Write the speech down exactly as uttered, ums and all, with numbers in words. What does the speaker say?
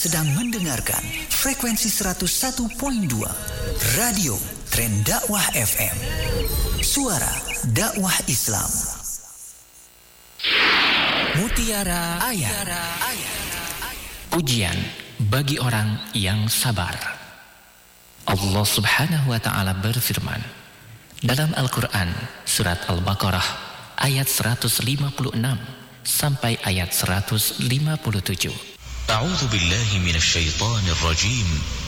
sedang mendengarkan frekuensi seratus satu koma dua Radio Tren Dakwah F M. Suara dakwah Islam. Mutiara Ayat. Ujian bagi orang yang sabar. Allah Subhanahu wa taala berfirman dalam Al-Qur'an surat Al-Baqarah ayat seratus lima puluh enam sampai ayat seratus lima puluh tujuh. A'udzu billahi minasyaitonir rajim.